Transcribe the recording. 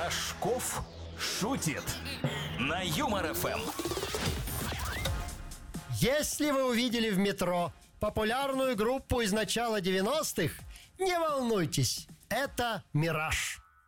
Рожков шутит на Юмор ФМ. Если вы увидели в метро популярную группу из начала 90-х, не волнуйтесь, это «Мираж».